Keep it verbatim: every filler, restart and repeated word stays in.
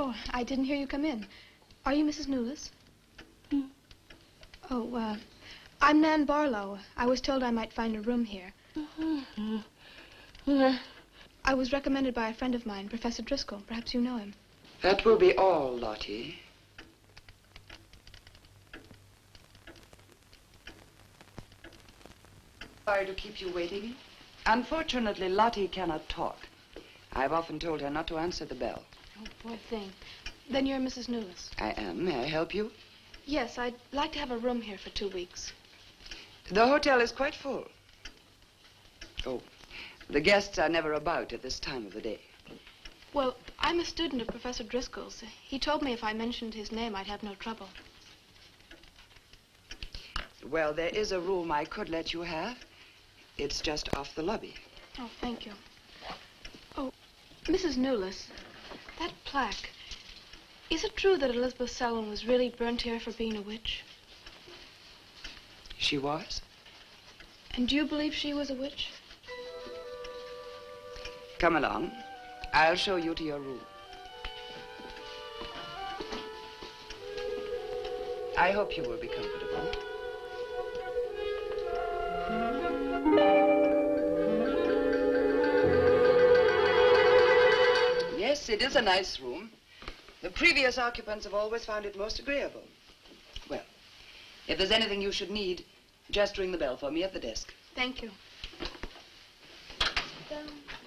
Oh, I didn't hear you come in. Are you Missus Newless? Hmm. Oh, uh, I'm Nan Barlow. I was told I might find a room here. Mm-hmm. Yeah. I was recommended by a friend of mine, Professor Driscoll. Perhaps you know him. That will be all, Lottie. Sorry to keep you waiting. Unfortunately, Lottie cannot talk. I've often told her not to answer the bell. Oh, poor thing. Then you're Missus Newless. I am. May I help you? Yes, I'd like to have a room here for two weeks. The hotel is quite full. Oh, the guests are never about at this time of the day. Well, I'm a student of Professor Driscoll's. He told me if I mentioned his name, I'd have no trouble. Well, there is a room I could let you have. It's just off the lobby. Oh, thank you. Oh, Missus Newless, that plaque, is it true that Elizabeth Selwyn was really burnt here for being a witch? She was? And do you believe she was a witch? Come along. I'll show you to your room. I hope you will be comfortable. Yes, it is a nice room. The previous occupants have always found it most agreeable. Well, if there's anything you should need, just ring the bell for me at the desk. Thank you.